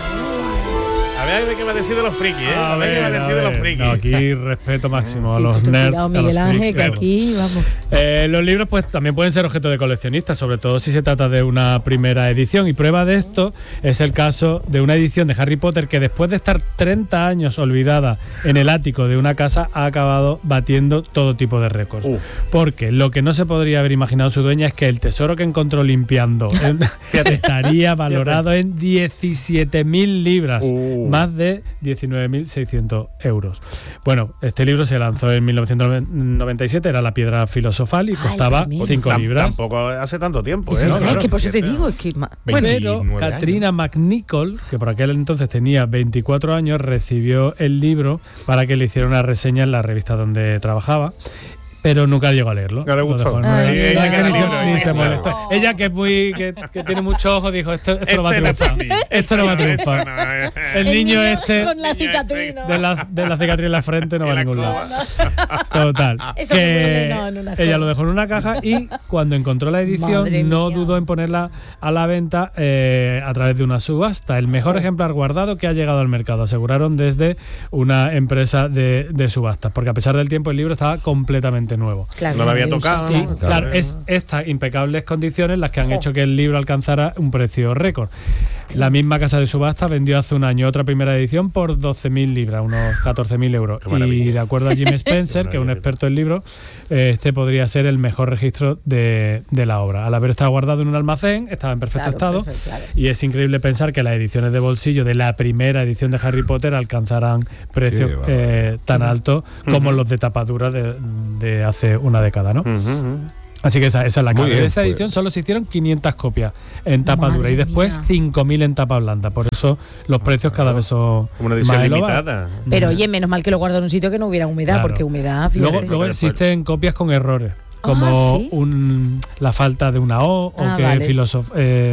S3: A ver de qué me decís de los frikis, ¿eh? A ver qué me decís de los
S5: ver.
S3: frikis.
S5: No, aquí respeto máximo a
S4: Sí,
S5: los
S4: tú ten
S5: nerds.
S4: cuidado,
S5: a los
S4: Miguel Ángel,
S5: freaks,
S4: que
S5: claro.
S4: aquí, vamos.
S5: Eh, los libros pues también pueden ser objeto de coleccionistas, sobre todo si se trata de una primera edición, y prueba de esto es el caso de una edición de Harry Potter que después de estar treinta años olvidada en el ático de una casa ha acabado batiendo todo tipo de récords.
S3: Uh.
S5: Porque lo que no se podría haber imaginado su dueña es que el tesoro que encontró limpiando en- estaría valorado en diecisiete mil libras,
S3: Uh.
S5: más de diecinueve mil seiscientos euros. Bueno, este libro se lanzó en mil novecientos noventa y siete, era La Piedra Filosofal y
S4: Ay,
S5: costaba
S4: primero.
S5: cinco
S3: Tam-
S5: libras.
S3: Tampoco hace tanto tiempo,
S4: Es
S3: ¿eh?
S4: verdad,
S5: claro.
S4: es que por eso te digo, es que ma-
S5: Bueno,
S3: veintinueve
S5: pero
S3: años.
S5: Katrina McNichol, que por aquel entonces tenía veinticuatro años, recibió el libro para que le hiciera una reseña en la revista donde trabajaba. Pero nunca llegó a leerlo.
S3: No le
S5: Lo
S3: gustó.
S5: dejó en
S4: Ay,
S5: una-
S4: ella
S5: ni
S4: que
S5: se-
S4: no,
S5: ni se
S3: claro.
S5: molestó. Ella que es muy que, que tiene muchos ojos dijo esto, esto no va a
S3: Este no es
S5: triunfar.
S3: para mí.
S5: Esto no va a triunfar.
S3: Esto no, eh.
S5: El niño este
S4: con la
S3: niño
S4: cicatriz,
S3: este
S4: ¿no?
S5: de la, de la cicatriz en la frente no va a
S3: la
S5: ningún lado.
S3: coba.
S5: Total.
S4: Eso
S5: que
S4: me huele, no, en una
S5: ella
S4: coba.
S5: lo dejó en una caja y cuando encontró la edición
S4: Madre
S5: no
S4: mía.
S5: dudó en ponerla a la venta eh, a través de una subasta. El mejor ejemplar guardado que ha llegado al mercado, aseguraron desde una empresa de, de subastas, porque a pesar del tiempo el libro estaba completamente nuevo.
S4: Claro,
S3: No lo había
S4: de
S3: tocado,
S4: uso.
S3: ¿no?
S5: Y claro, es estas impecables condiciones las que han hecho que el libro alcanzara un precio récord. La misma casa de subasta vendió hace un año otra primera edición por doce mil libras, unos catorce mil euros.
S3: maravilla.
S5: Y de acuerdo a Jim Spencer, que es un experto en libros, eh, este podría ser el mejor registro de, de la obra. Al haber estado guardado en un almacén, estaba en perfecto
S4: Claro,
S5: estado.
S4: perfecto, claro.
S5: Y es increíble pensar que las ediciones de bolsillo de la primera edición de Harry Potter alcanzarán precios
S2: Qué barbaridad.
S5: eh, tan altos como los de tapadura de, de hace una década, ¿no?
S3: Ujú, ujú.
S5: Así que esa, esa es la
S2: Muy
S5: clave.
S2: bien,
S5: De esa
S2: pues.
S5: edición solo se hicieron quinientas copias en tapa
S4: Madre
S5: dura y después
S4: mía.
S5: cinco mil en tapa blanda. Por eso los precios cada vez son
S3: Como una edición
S5: más elevados.
S3: limitada.
S4: Pero oye, menos mal que lo guardo en un sitio que no hubiera humedad,
S5: Claro.
S4: porque humedad,
S5: Luego,
S4: fíjate.
S5: luego
S3: Después-
S5: existen copias con errores,
S4: Ah,
S5: como
S4: ¿sí?
S5: un, la falta de una O o
S4: Ah,
S5: que
S4: vale.
S5: filosof- eh,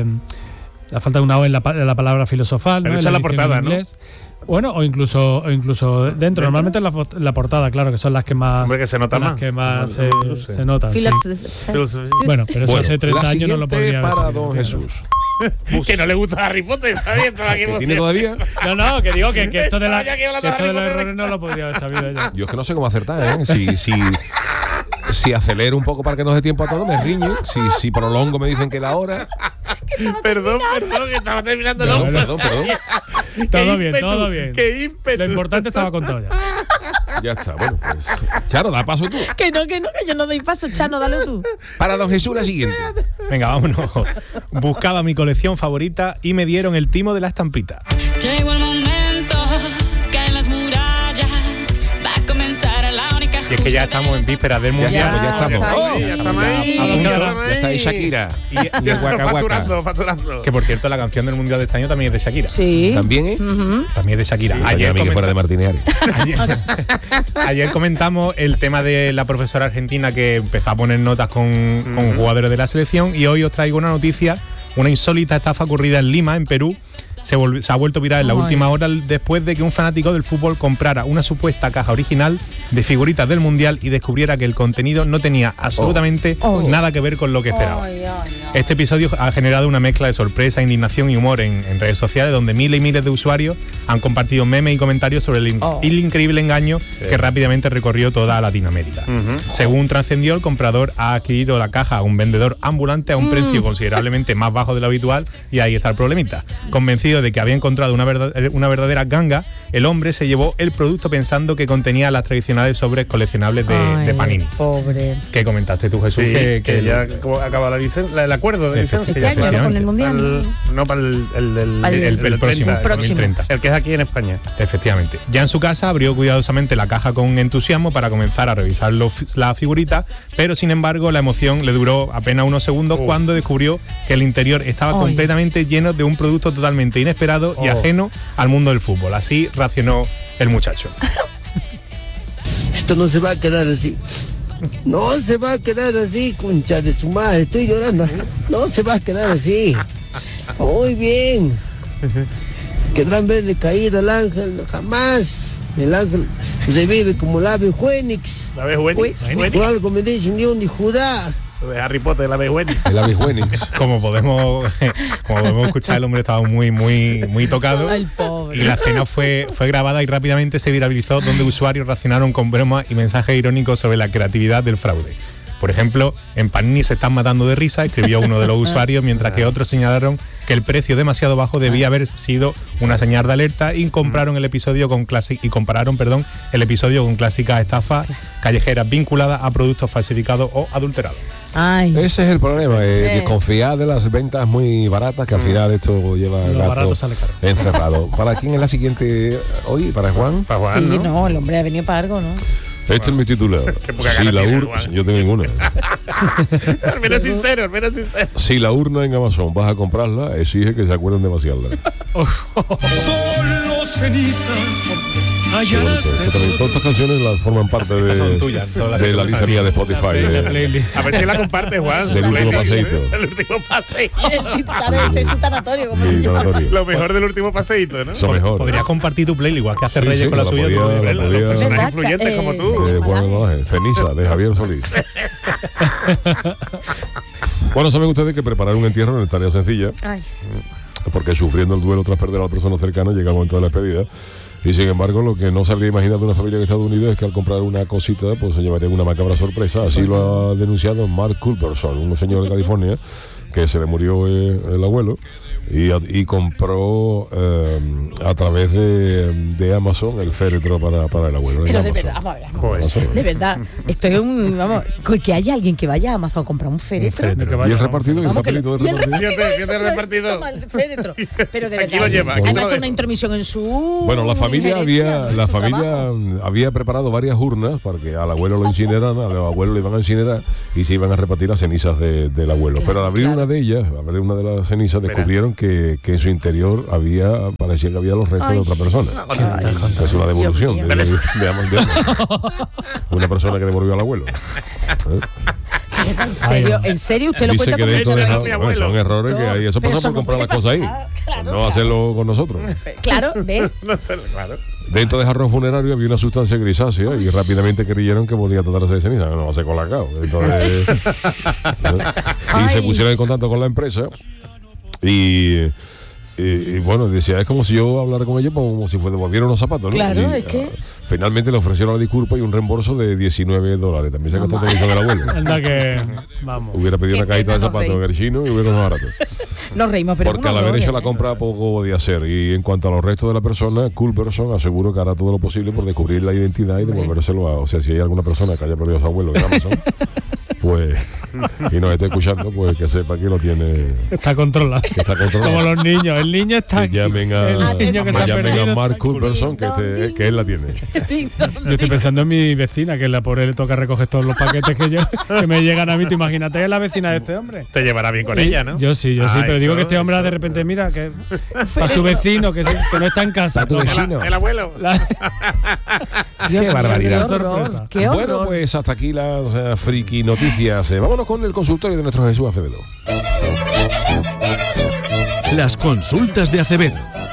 S5: la falta de una O en la, pa- en la palabra filosofal.
S3: Pero
S5: ¿no?
S3: esa
S5: En
S3: es la
S5: edición en
S3: portada, ¿no?
S5: inglés. Bueno, o incluso, o incluso dentro. Normalmente en la, fo- la portada, claro, que son las que más,
S3: Hombre, que se nota
S5: las
S3: más.
S5: que más se,
S3: No sé.
S5: se notan. sí.
S4: Filos-
S5: Bueno, pero eso
S2: Bueno,
S5: hace treinta
S2: la
S5: años no lo
S2: siguiente
S5: podría haber
S2: para
S5: sabido,
S2: don
S5: tío.
S2: Jesús.
S3: Que no le gusta Harry Potter, ¿sabes? Estaba aquí
S2: ¿Que tiene
S3: emocionado.
S2: todavía?
S5: No, no, que digo que, que esto de, la,
S3: Estaba ya aquí hablando
S5: que esto
S3: de
S5: de los
S3: Harry Potter.
S5: errores no lo podría haber sabido yo.
S2: Yo es que no sé cómo acertar, ¿eh? Si, si, si acelero un poco para que nos dé tiempo a todo, me riñe. Si, si prolongo, me dicen que la hora.
S3: Perdón, perdón, que estaba terminando el
S2: Perdón,
S3: hombre.
S2: perdón, perdón.
S5: Todo bien,
S3: ímpetu,
S5: todo bien.
S3: Qué ímpetu.
S5: Lo importante estaba contado ya.
S2: Ya está, bueno, pues. Charo, da paso tú.
S4: Que no, que no, que yo no doy paso, Chano, dale tú.
S2: Para don Jesús, la siguiente.
S7: Venga, vámonos. Buscaba mi colección favorita y me dieron el timo de la estampita.
S8: Llegó el momento, caen las murallas, va a comenzar la única.
S7: Y es que ya estamos en vísperas del
S2: Ya
S7: mundial.
S2: estamos, ya estamos.
S4: está
S2: Oh,
S4: ahí.
S3: Ya estamos ahí.
S7: a punto
S3: Ya
S7: de-
S3: estamos
S2: ya está ahí
S3: ahí.
S2: Shakira.
S7: Y, y el
S3: Ya
S7: Waka Waka.
S3: facturando, facturando.
S7: Que por cierto, la canción del mundial de este año también es de Shakira.
S4: Sí.
S2: También, ¿eh?
S7: También es de Shakira.
S2: Ayer
S7: Ayer,
S2: a mí que fuera de
S7: comenta-
S2: Martínez Ares.
S7: ayer, ayer comentamos el tema de la profesora argentina que empezó a poner notas con, con jugadores de la selección y hoy os traigo una noticia, una insólita estafa ocurrida en Lima, en Perú. se, volv- se ha vuelto viral en la
S4: Ay.
S7: última hora después de que un fanático del fútbol comprara una supuesta caja original de figuritas del Mundial y descubriera que el contenido no tenía absolutamente
S4: Oh.
S7: nada que ver con lo que esperaba.
S4: Ay, ay, ay.
S7: Este episodio ha generado una mezcla de sorpresa, indignación y humor en, en redes sociales, donde miles y miles de usuarios han compartido memes y comentarios sobre el, in-
S4: Oh.
S7: el increíble engaño que rápidamente recorrió toda Latinoamérica. Según trascendió, el comprador ha adquirido la caja a un vendedor ambulante a un precio considerablemente más bajo de lo habitual, y ahí está el problemita. Convencido de que había encontrado una, verdad- una verdadera ganga, el hombre se llevó el producto pensando que contenía las tradicionales sobres coleccionables de,
S4: Ay,
S7: de Panini.
S4: Pobre.
S7: ¿Qué comentaste tú, Jesús?
S3: Sí,
S7: que,
S3: que,
S7: que
S3: ya como acaba la licen- la- el acuerdo de licencia.
S4: Este año, ¿no? Con el Mundial.
S3: Al- no, para el, el, del-
S4: Al-
S7: el, el
S3: del
S7: próximo,
S3: treinta,
S7: el
S4: próximo.
S7: treinta.
S3: El que es aquí en España.
S7: Efectivamente. Ya en su casa abrió cuidadosamente la caja con entusiasmo para comenzar a revisar los- la figurita, pero sin embargo la emoción le duró apenas unos segundos
S3: Oh.
S7: cuando descubrió que el interior estaba
S4: Ay.
S7: completamente lleno de un producto totalmente inesperado y
S3: Oh.
S7: ajeno al mundo del fútbol. Así racionó el muchacho.
S9: Esto no se va a quedar así. No se va a quedar así, concha de su madre. Estoy llorando. No se va a quedar así. Muy bien. Querrán verle caído al ángel. Jamás. El ángel revive como el ave Fénix.
S3: La ave Fénix.
S9: Por algo me dicen León de Judá.
S3: Eso de Harry Potter, la ave Fénix.
S2: El ave Fénix.
S7: Como podemos, como podemos escuchar, el hombre estaba muy, muy, muy tocado.
S4: Ay, pobre.
S7: Y la escena fue, fue grabada y rápidamente se viralizó, donde usuarios reaccionaron con bromas y mensajes irónicos sobre la creatividad del fraude. Por ejemplo, en Panini se están matando de risa, escribió uno de los usuarios, mientras que otros señalaron que el precio demasiado bajo debía haber sido una señal de alerta y compraron el episodio con clasi- y compararon, perdón, el episodio con clásicas estafas callejeras vinculadas a productos falsificados o adulterados.
S4: Ay.
S2: Ese es el problema, eh,
S4: Es.
S2: desconfiar de las ventas muy baratas, que al final esto lleva
S5: Lo
S2: gato
S5: barato sale caro.
S2: encerrado. ¿Para quién es la siguiente hoy? ¿Para Juan?
S3: Para Juan,
S4: Sí,
S3: ¿no?
S4: no, el hombre ha venido para algo, ¿no?
S2: Este es mi titular.
S3: poca
S2: Si
S3: gana
S2: la
S3: tiene,
S2: ur-
S3: Juan.
S2: yo tengo ninguna.
S3: Al menos sincero, al menos sincero.
S2: Si la urna en Amazon vas a comprarla, exige que se acuerden de vaciarla.
S6: Solo cenizas
S2: Qué bonito. Esto también- todas estas canciones las forman parte de,
S7: Estas son tuyas, son las que
S2: de
S7: te
S2: la
S7: gustan
S2: lista
S7: a ti.
S2: mía de Spotify.
S5: La
S2: de-
S5: playlist.
S3: A ver si la comparte, Juan.
S2: Del último paseíto.
S3: El último paseíto.
S4: Claro, ese es su tanatorio, ¿cómo se
S2: mi
S4: llama?
S2: tanatorio.
S3: Lo mejor del último paseíto, ¿no?
S2: Eso mejor.
S7: Podrías compartir tu playlist, igual que hace
S2: Sí,
S7: Reyes
S2: sí,
S7: con la
S2: la
S7: suya.
S2: podía-
S7: tú
S2: la
S7: pones
S2: podía-
S7: los personajes.
S3: personajes influyentes como tú.
S4: sí,
S2: Eh,
S4: malaje.
S2: bueno, no, Ceniza, de Javier Solís. Bueno, saben ustedes que preparar un entierro no es tarea sencilla,
S4: Ay,
S2: porque sufriendo el duelo tras perder a la persona cercana llega el momento de la despedida. Y sin embargo, lo que no se habría imaginado de una familia en Estados Unidos es que al comprar una cosita, pues se llevaría una macabra sorpresa. Así lo ha denunciado Mark Culberson, un señor de California que se le murió eh, el abuelo y, y compró eh, a través de, de Amazon el féretro para, para el abuelo. en
S4: pero de
S2: Amazon.
S4: verdad, vamos a ver.
S3: Joder.
S2: Amazon.
S4: De verdad, estoy un. Vamos, que haya alguien que vaya a Amazon a comprar un féretro.
S5: féretro.
S2: Y el repartido, y el
S4: Vamos, que
S2: papelito
S4: lo-
S2: del
S4: y el
S2: repartido.
S4: repartido,
S3: Fíjate,
S4: eso,
S3: fíjate el repartido.
S4: toma el féretro. Pero de
S3: Aquí
S4: verdad.
S3: lo lleva, aquí
S4: Además,
S3: lo
S4: es
S3: deja.
S4: una intromisión en su.
S2: Bueno, la familia
S4: injerencia,
S2: había,
S4: en
S2: la
S4: su
S2: familia
S4: trabajo.
S2: había preparado varias urnas para que al abuelo lo incineraran, al abuelo le iban a incinerar y se iban a repartir las cenizas de- del abuelo. Pero al abrir
S4: claro.
S2: una de ellas, al abrir una de las cenizas, descubrieron que, que en su interior había, parecía que había los restos
S4: Ay,
S2: de otra persona.
S4: ay,
S2: Es una devolución
S4: Dios
S2: de,
S4: mío.
S2: de, de- de- una persona que devolvió al abuelo. ¿Eh?
S4: ¿En serio? ¿En serio? ¿Usted lo
S2: Dice
S4: cuenta
S2: que
S4: como
S2: dentro
S3: Ella
S2: de
S3: es
S2: ja-
S3: mi
S2: bueno,
S3: abuelo.
S2: son errores que hay. Eso
S4: Pero
S2: pasa
S4: eso
S2: por
S4: no
S2: comprar las
S4: puede
S2: cosas ahí.
S4: pasar, claro,
S2: no
S4: claro.
S2: hacerlo con nosotros.
S4: Claro, ¿ves?
S3: No sé, claro.
S2: Dentro de jarrón funerario había una sustancia grisácea y rápidamente creyeron que podía tratarse de ceniza. No va a ser colacao. Entonces, ¿no? Y se
S4: Ay.
S2: pusieron en contacto con la empresa y, y, y bueno, decía, es como si yo hablara con ella como si fue devolviera unos zapatos, ¿no?
S4: Claro,
S2: Y,
S4: es que-
S2: ah, finalmente le ofrecieron la disculpa y un reembolso de diecinueve dólares. También se gastó todo eso del abuelo.
S5: Anda que. Vamos.
S2: Hubiera pedido
S4: Qué
S2: una cajita de
S4: pena, nos
S2: zapatos en el chino y hubiera más barato.
S4: Nos reímos, pero.
S2: Porque
S4: es
S2: al
S4: un
S2: haber
S4: horror,
S2: hecho la
S4: ¿eh?
S2: compra poco podía ser. Y en cuanto a los restos de la persona, Culberson aseguró que hará todo lo posible por descubrir la identidad y devolvérselo a. O sea, si hay alguna persona que haya perdido a su abuelo en Amazon, pues. Y nos esté escuchando, pues que sepa que lo tiene.
S5: Está controlado.
S2: Que está controlado.
S5: Como los niños. El niño está
S2: Que
S5: aquí.
S2: llamen a,
S5: El niño que
S2: que
S5: se ha
S2: llamen
S5: perdido.
S2: a Mark
S5: está aquí.
S2: Culberson, que, te- que él la tiene.
S4: Ding dong,
S5: Yo estoy pensando en mi vecina, que la pobre le toca recoger todos los paquetes que yo que me llegan a mí. ¿Te imagínate a la vecina de este hombre?
S3: Te llevará bien con ella, ¿no?
S5: Yo sí, yo sí,
S3: Ah,
S5: pero digo
S3: eso,
S5: que este hombre
S3: eso.
S5: de repente, mira, que para su vecino, que, se- que no está en casa.
S2: ¿A tu
S5: toma.
S2: vecino?
S3: El abuelo.
S5: La-
S4: Dios mío,
S2: barbaridad.
S4: Qué horror.
S5: Sorpresa.
S4: Qué horror.
S2: Bueno, pues hasta aquí las eh, friki noticias. Eh, vámonos con el consultorio de nuestro Jesús Acevedo.
S10: Las consultas de Acevedo.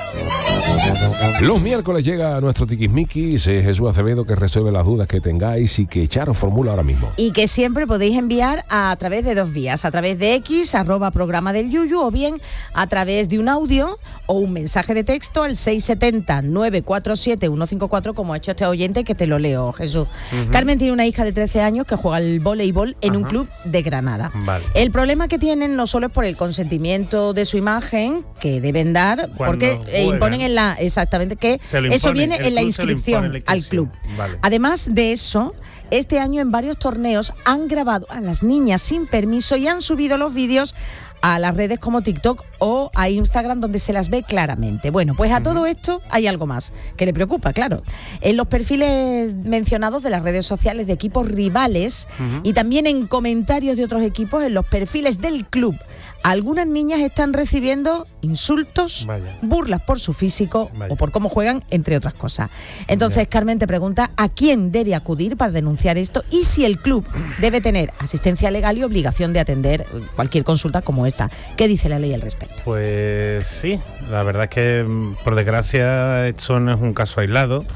S2: Los miércoles llega a nuestro tiquismiquis eh, Jesús Acevedo, que resuelve las dudas que tengáis y que Charo formula ahora mismo.
S4: Y que siempre podéis enviar a través de dos vías, a través de X, arroba programa del Yuyu, o bien a través de un audio o un mensaje de texto al seis siete cero, nueve cuatro siete, uno cinco cuatro, como ha hecho este oyente, que te lo leo, Jesús. Uh-huh. Carmen tiene una hija de trece años que juega al voleibol en uh-huh. un club de Granada.
S3: Vale.
S4: El problema que tienen no solo es por el consentimiento de su imagen, que deben dar,
S3: Cuando
S4: porque eh, imponen en la... Exactamente, que
S3: impone,
S4: eso viene en la inscripción,
S3: en la inscripción
S4: al club.
S3: Vale.
S4: Además de eso, este año en varios torneos han grabado a las niñas sin permiso y han subido los vídeos a las redes como TikTok o a Instagram, donde se las ve claramente. Bueno, pues a uh-huh. todo esto hay algo más que le preocupa, claro. En los perfiles mencionados de las redes sociales de equipos rivales uh-huh. y también en comentarios de otros equipos en los perfiles del club, algunas niñas están recibiendo insultos, Vaya. burlas por su físico Vaya. o por cómo juegan, entre otras cosas. Entonces, Vaya. Carmen te pregunta a quién debe acudir para denunciar esto y si el club debe tener asistencia legal y obligación de atender cualquier consulta como esta. ¿Qué dice la ley al respecto?
S3: Pues sí, la verdad es que, por desgracia, esto no es un caso aislado.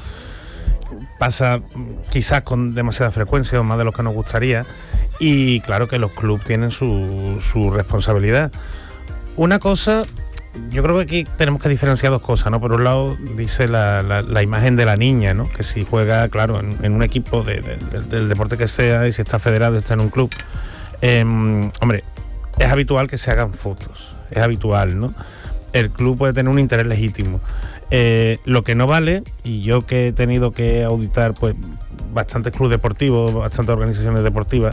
S3: Pasa quizás con demasiada frecuencia o más de lo que nos gustaría, y claro que los clubes tienen su, su responsabilidad. Una cosa, yo creo que aquí tenemos que diferenciar dos cosas, ¿no? Por un lado dice la, la, la imagen de la niña, ¿no? Que si juega, claro, en, en un equipo de, de, de, del deporte que sea, y si está federado, está en un club, eh, hombre, es habitual que se hagan fotos, es habitual, ¿no? El club puede tener un interés legítimo. Eh, lo que no vale, y yo que he tenido que auditar pues bastantes clubes deportivos, bastantes organizaciones deportivas,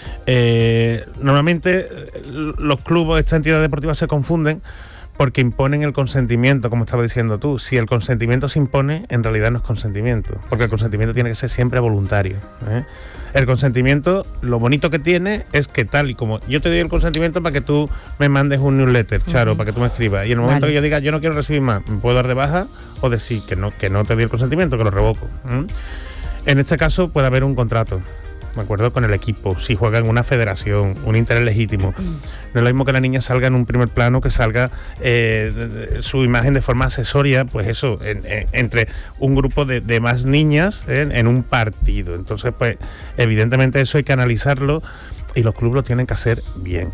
S3: eh, normalmente los clubes, estas entidades deportivas se confunden porque imponen el consentimiento, como estaba diciendo tú. Si el consentimiento se impone, en realidad no es consentimiento, porque el consentimiento tiene que ser siempre voluntario, ¿eh? El consentimiento, lo bonito que tiene es que tal y como yo te doy el consentimiento para que tú me mandes un newsletter, Charo, uh-huh. para que tú me escribas, y en el momento vale. que yo diga yo no quiero recibir más, me puedo dar de baja o decir que no, que no te doy el consentimiento, que lo revoco. ¿Mm? En este caso puede haber un contrato, ¿de acuerdo? Con el equipo, si juega en una federación, un interés legítimo. No es lo mismo que la niña salga en un primer plano, que salga eh, su imagen de forma accesoria, pues eso, en, en, entre un grupo de, de más niñas eh, en un partido. Entonces, pues, evidentemente eso hay que analizarlo y los clubes lo tienen que hacer bien.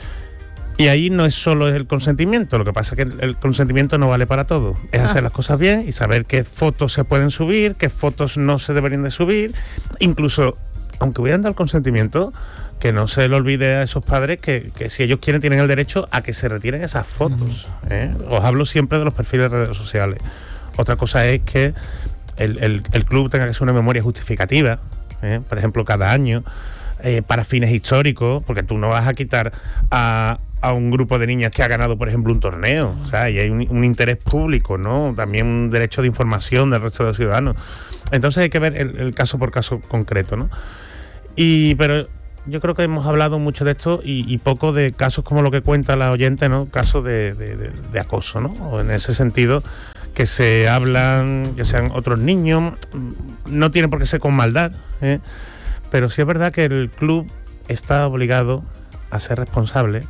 S3: Y ahí no es solo el consentimiento, lo que pasa es que el, el consentimiento no vale para todo. Es ah. hacer las cosas bien y saber qué fotos se pueden subir, qué fotos no se deberían de subir, incluso aunque hubieran dado el consentimiento, que no se le olvide a esos padres que, que si ellos quieren tienen el derecho a que se retiren esas fotos. ¿eh? Os hablo siempre de los perfiles de redes sociales. Otra cosa es que el, el, el club tenga que hacer una memoria justificativa, ¿eh? por ejemplo, cada año, eh, para fines históricos, porque tú no vas a quitar a, a un grupo de niñas que ha ganado, por ejemplo, un torneo. O sea, y hay un, un interés público, ¿no? También un derecho de información del resto de los ciudadanos. Entonces hay que ver el, el caso por caso concreto, ¿no? Y pero yo creo que hemos hablado mucho de esto y, y poco de casos como lo que cuenta la oyente, ¿no? Casos de, de, de, de acoso, ¿no? O en ese sentido, que se hablan, ya sean otros niños, no tiene por qué ser con maldad, ¿eh? Pero sí es verdad que el club está obligado a ser responsable,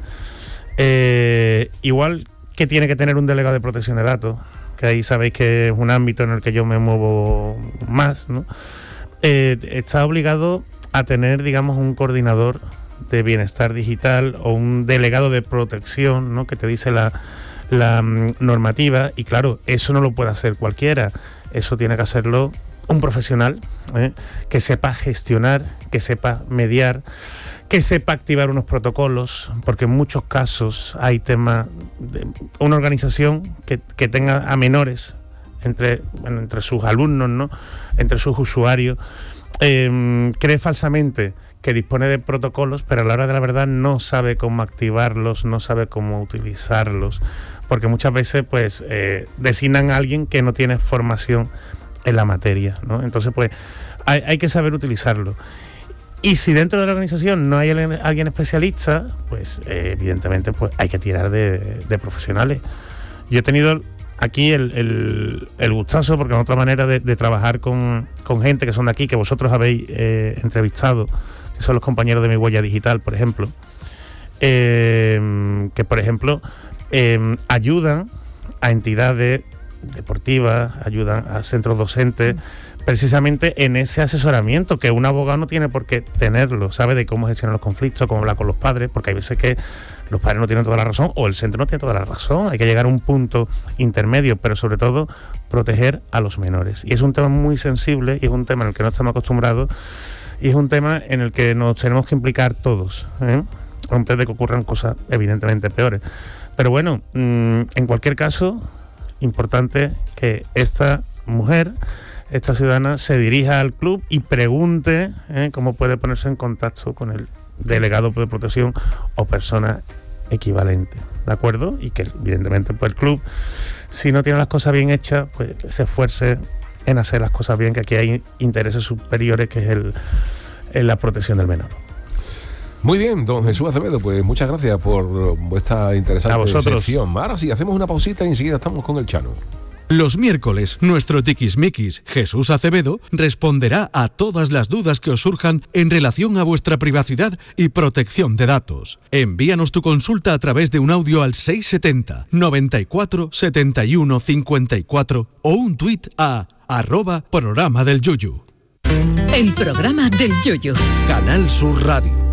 S3: eh, igual que tiene que tener un delegado de protección de datos, que ahí sabéis que es un ámbito en el que yo me muevo más, ¿no? Eh, está obligado a tener, digamos, un coordinador de bienestar digital o un delegado de protección, ¿no? Que te dice la, la um, normativa, y claro, eso no lo puede hacer cualquiera, eso tiene que hacerlo un profesional, ¿eh? que sepa gestionar, que sepa mediar, que sepa activar unos protocolos, porque en muchos casos hay temas de una organización que, que tenga a menores entre, bueno, entre sus alumnos, ¿no? Entre sus usuarios, eh, cree falsamente que dispone de protocolos, pero a la hora de la verdad no sabe cómo activarlos, no sabe cómo utilizarlos, porque muchas veces pues eh, designan a alguien que no tiene formación en la materia, ¿no? Entonces pues hay, hay que saber utilizarlo. Y si dentro de la organización no hay alguien especialista, pues eh, evidentemente pues hay que tirar de, de profesionales. Yo he tenido aquí el, el, el gustazo, porque es otra manera de, de trabajar con, con gente que son de aquí, que vosotros habéis eh, entrevistado, que son los compañeros de Mi Huella Digital, por ejemplo, eh, que por ejemplo eh, ayudan a entidades deportivas, ayudan a centros docentes, precisamente en ese asesoramiento que un abogado no tiene por qué tenerlo, sabe de cómo gestionar los conflictos, cómo hablar con los padres, porque hay veces que los padres no tienen toda la razón o el centro no tiene toda la razón, hay que llegar a un punto intermedio, pero sobre todo proteger a los menores. Y es un tema muy sensible y es un tema en el que no estamos acostumbrados y es un tema en el que nos tenemos que implicar todos, ¿eh? antes de que ocurran cosas evidentemente peores. Pero bueno, mmm, en cualquier caso, importante que esta mujer, esta ciudadana, se dirija al club y pregunte ¿eh? cómo puede ponerse en contacto con el delegado de protección o persona equivalente, ¿de acuerdo? Y que evidentemente pues el club, si no tiene las cosas bien hechas, pues se esfuerce en hacer las cosas bien, que aquí hay intereses superiores, que es el, el la protección del menor.
S2: Muy bien, don Jesús Acevedo, pues muchas gracias por vuestra interesante sección. Ahora sí, hacemos una pausita y enseguida estamos con el Chano.
S10: Los miércoles, nuestro tiquismiquis Jesús Acevedo responderá a todas las dudas que os surjan en relación a vuestra privacidad y protección de datos. Envíanos tu consulta a través de un audio al seis setenta, noventa y cuatro, setenta y uno, cincuenta y cuatro o un tuit a arroba programa del Yuyu.
S1: El programa del Yuyu.
S10: Canal Sur Radio.